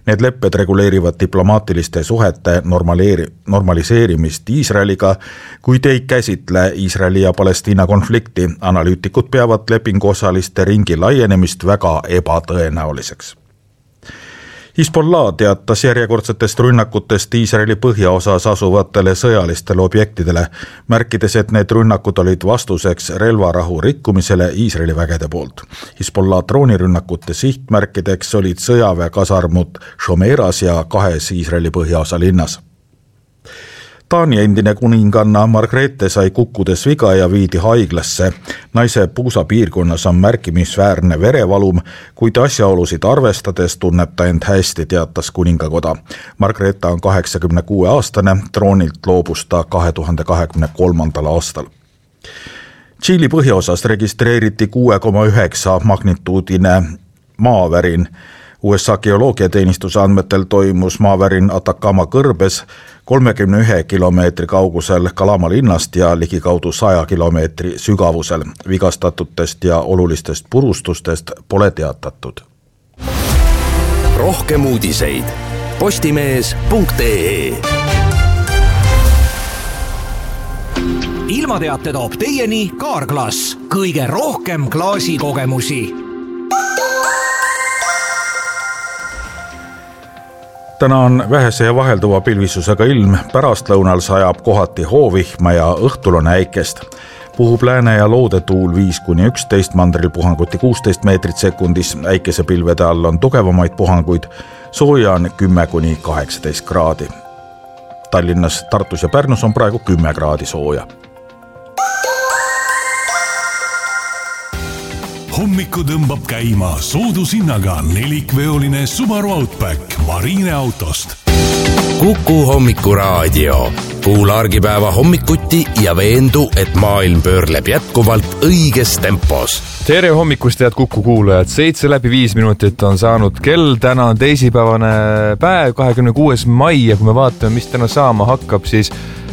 Need lepped reguleerivad diplomaatiliste suhete normaliseerimist Iisraeliga, kuid ei käsitle Iisraeli ja Palestiina konflikti. Analüütikud peavad lepinguosaliste ringi laienemist väga ebatõenäoliseks. Hezbollah teatas järjekordsetest rünnakutest Iisraeli põhjaosas asuvatele sõjalistele objektidele, märkides, et need rünnakud olid vastuseks relvarahu rikkumisele Iisraeli vägede poolt. Hezbollah droonirünnakute sihtmärkideks olid sõjaväekasarmud Shomeras ja 2 Iisraeli põhjaosa linnas. Taani endine kuninganna Margrethe sai kukkudes viga ja viidi haiglasse. Naise puusapiirkonnas on märkimisväärne verevalum, kuid asjaolusid arvestades tunneb ta end hästi, teatas kuningakoda. Margrethe on 86-aastane, troonilt loobus ta 2023. aastal. Tšiili põhjaosas registreeriti 6,9 magnituudine maavärin. USA geoloogiateenistuse andmetel toimus maavärin Atacama kõrbes 31 kilomeetri kaugusel Kalama linnast ja ligikaudu 100 kilomeetri sügavusel. Vigastatutest ja olulistest purustustest pole teatatud. Rohkem uudiseid postimees.ee. Ilmateate toob teieni Kaarglass. Kõige rohkem klaasikogemusi. Täna on vähese ja vahelduva pilvisusega ilm, pärastlõunal sajab kohati hoovihma ja õhtul on äikest. Puhub lääne ja loodetuul 5-11, mandril puhanguti 16 meetrit sekundis, äikesepilvede all on tugevamaid puhanguid, sooja on 10-18 kraadi. Tallinnas, Tartus ja Pärnus on praegu 10 kraadi sooja. Hommiku tõmbab käima soodushinnaga 4-veoline Subaru Outback Marine autost. Kuku hommikuraadio. Kuula argipäeva hommikuti ja veendu, et maailm pöörleb jätkuvalt õiges tempos. Tere hommikust, head Kuku kuulajad. 7:05 on saanud kell. Täna on teisipäevane päev, 26. mai ja kui me vaatame, mis täna saama hakkab, siis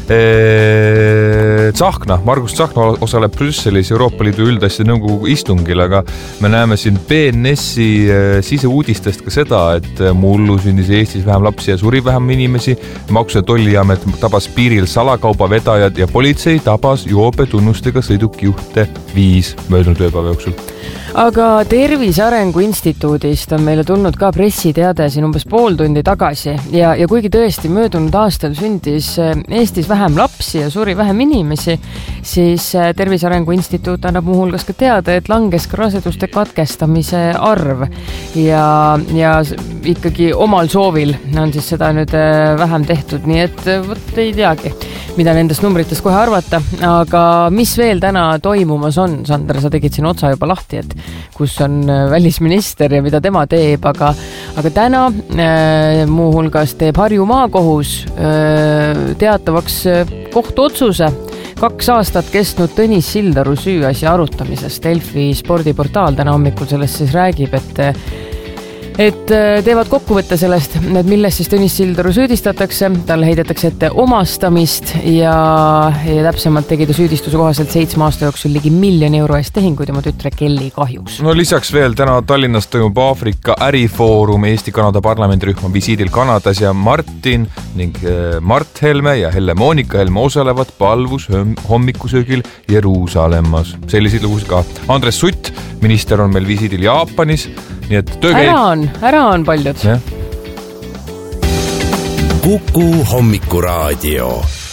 Margus Tsahkna osaleb Brüsselis Euroopa Liidu üldasjade nõukogu istungil, aga me näeme siin BNS-i siseuudistest ka seda, et mullu sündis Eestis vähem lapsi ja suri vähem inimesi. Maksu- ja Tolliamet tabas piiril salakaubavedajad ja politsei tabas joobetunnustega sõidukijuhte 5 möödunud ööpäeva jooksul. Aga Tervise Arengu Instituudist on meile tulnud ka pressiteade siin umbes pool tundi tagasi ja kuigi tõesti möödunud aastal sündis Eestis vähem lapsi ja suri vähem inimesi, siis Tervise Arengu Instituut annab muuhulgas ka teada, et langes ka raseduste katkestamise arv ja ikkagi omal soovil on siis seda nüüd vähem tehtud, nii et võt ei teagi, mida nendest numbritest kohe arvata, aga mis veel täna toimumas on? Sander, sa tegid siin otsa juba lahti, et kus on välisminister ja mida tema teeb, aga täna muuhulgas teeb Harju maakohus teatavaks kohtuotsuse 2 aastat kestnud Tõnis Sildaru süüasja arutamisest. Delfi spordiportaal täna hommikul sellest siis räägib, et teevad kokkuvõtte sellest, et milles siis Tõnis Sildaru süüdistatakse. Talle heidetakse ette omastamist ja täpsemalt tegi ta süüdistuse kohaselt 7 aasta jooksul ligi 1 miljoni euro eest tehinguid oma tütre Kelly kahjuks. No lisaks veel täna Tallinnas toimub Aafrika ärifoorum. Eesti-Kanada parlamendirühm on visiidil Kanadas ja Martin ning Mart Helme ja Helle-Moonika Helme osalevad palvus hommikusöögil Jeruusalemmas. Selliseid lugusid ka. Andres Sutt, minister, on meil visiidil Jaapanis. Nii et ära on paljud. Kuku hommikuraadio.